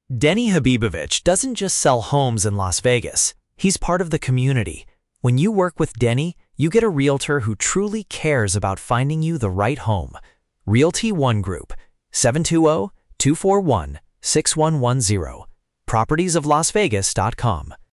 Denny Habibovich doesn't just sell homes in Las Vegas. He's part of the community. When you work with Denny, you get a realtor who truly cares about finding you the right home. Realty One Group, 720-241-6110. propertiesoflasvegas.com